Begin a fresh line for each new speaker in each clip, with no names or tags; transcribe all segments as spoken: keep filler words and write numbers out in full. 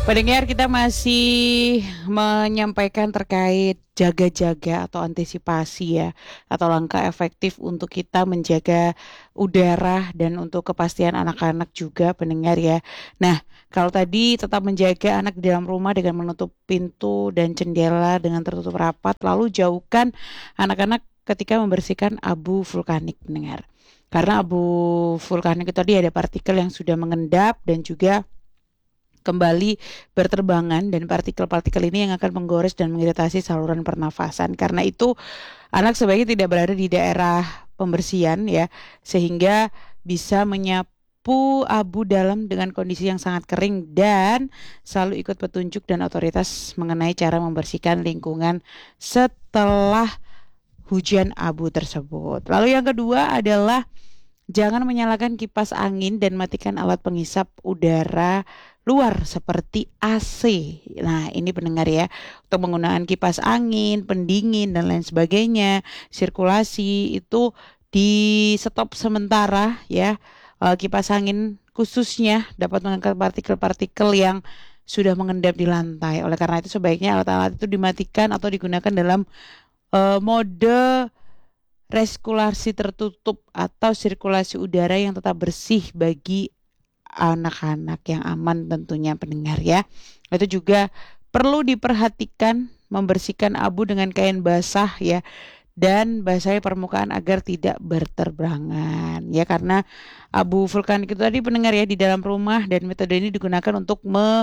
Pendengar, kita masih menyampaikan terkait jaga-jaga atau antisipasi ya, atau langkah efektif untuk kita menjaga udara dan untuk kepastian anak-anak juga pendengar ya. Nah, kalau tadi tetap menjaga anak di dalam rumah dengan menutup pintu dan jendela dengan tertutup rapat, lalu jauhkan anak-anak ketika membersihkan abu vulkanik pendengar. Karena abu vulkanik itu tadi ada partikel yang sudah mengendap dan juga kembali berterbangan, dan partikel-partikel ini yang akan menggores dan mengiritasi saluran pernafasan. Karena itu anak sebaiknya tidak berada di daerah pembersihan ya, sehingga bisa menyapu abu dalam dengan kondisi yang sangat kering dan selalu ikut petunjuk dan otoritas mengenai cara membersihkan lingkungan setelah hujan abu tersebut. Lalu yang kedua adalah jangan menyalakan kipas angin dan matikan alat penghisap udara luar seperti A C. Nah, ini pendengar ya, untuk penggunaan kipas angin, pendingin dan lain sebagainya, sirkulasi itu di stop sementara ya. Eh, kipas angin khususnya dapat mengangkat partikel-partikel yang sudah mengendap di lantai. Oleh karena itu sebaiknya alat-alat itu dimatikan atau digunakan dalam eh, mode resirkulasi tertutup atau sirkulasi udara yang tetap bersih bagi anak-anak, yang aman tentunya pendengar ya. Itu juga perlu diperhatikan membersihkan abu dengan kain basah ya, dan basahi permukaan agar tidak berterbangan ya, karena abu vulkanik itu tadi pendengar ya di dalam rumah, dan metode ini digunakan untuk me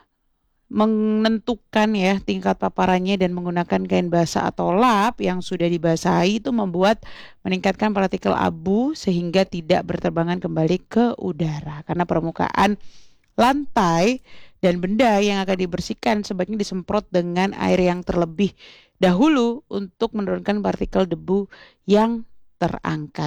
menentukan ya tingkat paparannya, dan menggunakan kain basah atau lap yang sudah dibasahi itu membuat meningkatkan partikel abu sehingga tidak berterbangan kembali ke udara. Karena permukaan lantai dan benda yang akan dibersihkan sebaiknya disemprot dengan air yang terlebih dahulu untuk menurunkan partikel debu yang terangkat.